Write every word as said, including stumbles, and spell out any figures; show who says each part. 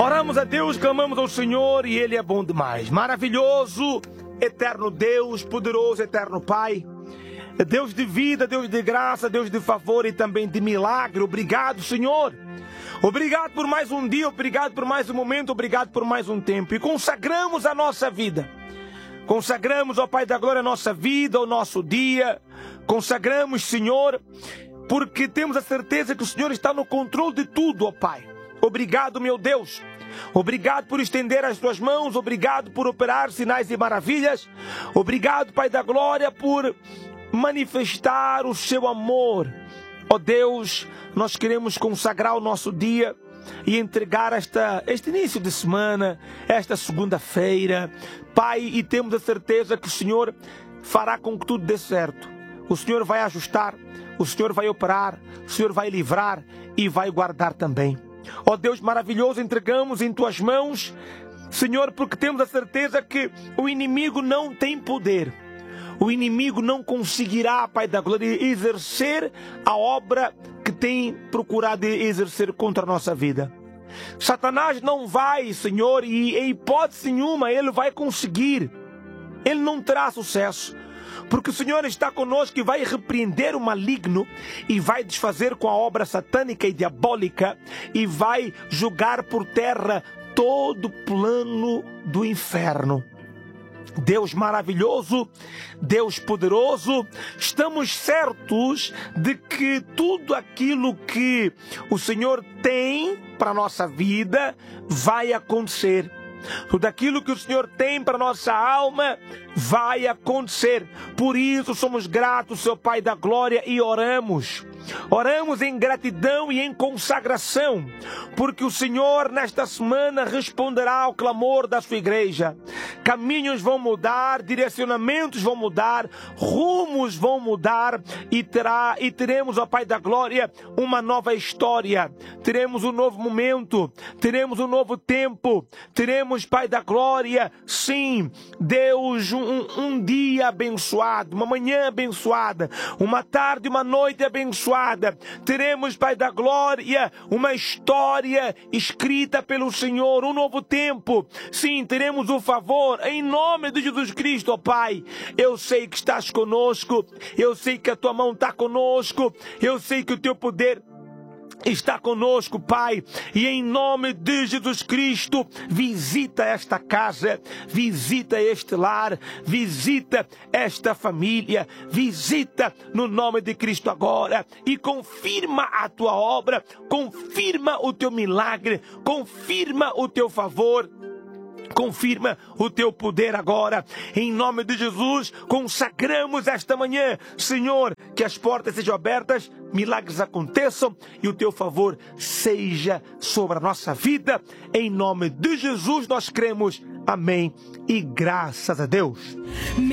Speaker 1: Oramos a Deus, clamamos ao Senhor e Ele é bom demais. Maravilhoso, eterno Deus, poderoso, eterno Pai. Deus de vida, Deus de graça, Deus de favor e também de milagre. Obrigado, Senhor. Obrigado por mais um dia, obrigado por mais um momento, obrigado por mais um tempo. E consagramos a nossa vida. Consagramos, ó Pai da Glória, a nossa vida, o nosso dia. Consagramos, Senhor, porque temos a certeza que o Senhor está no controle de tudo, ó Pai. Obrigado, meu Deus. Obrigado por estender as tuas mãos. Obrigado por operar sinais e maravilhas. Obrigado, Pai da Glória, por manifestar o seu amor. Ó Deus, nós queremos consagrar o nosso dia e entregar esta, este início de semana, esta segunda-feira, Pai, e temos a certeza que o Senhor fará com que tudo dê certo. O Senhor vai ajustar, o Senhor vai operar, o Senhor vai livrar e vai guardar também. Ó Deus maravilhoso, entregamos em tuas mãos, Senhor, porque temos a certeza que o inimigo não tem poder. O inimigo não conseguirá, Pai da Glória, exercer a obra que tem procurado exercer contra a nossa vida. Satanás não vai, Senhor, e em hipótese nenhuma ele vai conseguir. Ele não terá sucesso. Porque o Senhor está conosco e vai repreender o maligno e vai desfazer com a obra satânica e diabólica e vai jogar por terra todo o plano do inferno. Deus maravilhoso, Deus poderoso, estamos certos de que tudo aquilo que o Senhor tem para a nossa vida vai acontecer. Tudo aquilo que o Senhor tem para a nossa alma vai acontecer. Por isso somos gratos, Seu Pai da Glória, e oramos. Oramos em gratidão e em consagração, porque o Senhor nesta semana responderá ao clamor da sua igreja. Caminhos vão mudar, direcionamentos vão mudar, rumos vão mudar e, terá, e teremos, ó Pai da Glória, uma nova história. Teremos um novo momento, teremos um novo tempo, teremos, Pai da Glória, sim, Deus, um, um dia abençoado, uma manhã abençoada, uma tarde, uma noite abençoada. Teremos, Pai da Glória, uma história escrita pelo Senhor, um novo tempo. Sim, teremos o favor em nome de Jesus Cristo, ó Pai. Eu sei que estás conosco, eu sei que a tua mão está conosco, eu sei que o teu poder está conosco, Pai, e em nome de Jesus Cristo, visita esta casa, visita este lar, visita esta família, visita no nome de Cristo agora e confirma a tua obra, confirma o teu milagre, confirma o teu favor. Confirma o teu poder agora, em nome de Jesus. Consagramos esta manhã, Senhor, que as portas sejam abertas, milagres aconteçam e o teu favor seja sobre a nossa vida. Em nome de Jesus nós cremos, amém e graças a Deus.